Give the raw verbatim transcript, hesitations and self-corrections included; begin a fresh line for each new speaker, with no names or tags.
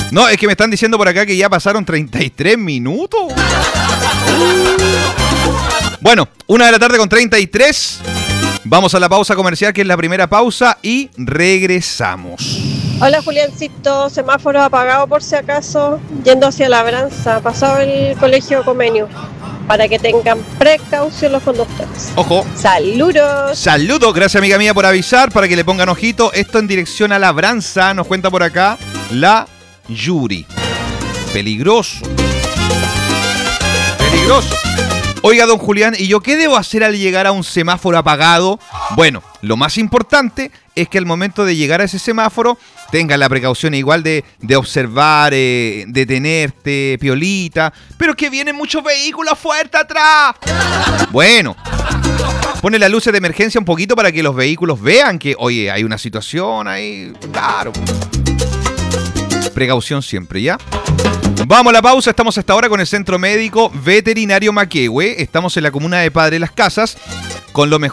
No, es que me están diciendo por acá que ya pasaron treinta y tres minutos. Bueno, una de la tarde con treinta y tres. Vamos a la pausa comercial, que es la primera pausa, y regresamos.
Hola Juliancito, semáforo apagado por si acaso, yendo hacia Labranza, pasado el colegio Comenio, para que tengan precaución los conductores.
Ojo.
Saludos.
Saludos, gracias amiga mía por avisar, para que le pongan ojito. Esto en dirección a Labranza, nos cuenta por acá la Yuri. Peligroso. Peligroso. Oiga, don Julián, ¿y yo qué debo hacer al llegar a un semáforo apagado? Bueno, lo más importante es que al momento de llegar a ese semáforo tengas la precaución igual de, de observar, eh, detenerte, piolita, pero que vienen muchos vehículos fuertes atrás. Bueno, pone las luces de emergencia un poquito para que los vehículos vean que, oye, hay una situación ahí, claro. Precaución siempre, ¿ya? Vamos a la pausa, estamos hasta ahora con el Centro Médico Veterinario Maquehue. Estamos en la comuna de Padre Las Casas con lo mejor